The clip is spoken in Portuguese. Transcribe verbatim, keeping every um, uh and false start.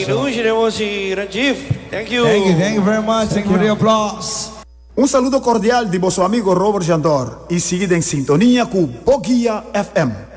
Thank you. Thank you, thank you very much. Thank you for the applause. Um saludo cordial de vosso amigo Robert Jandor e seguida em sintonia com Bogia F M.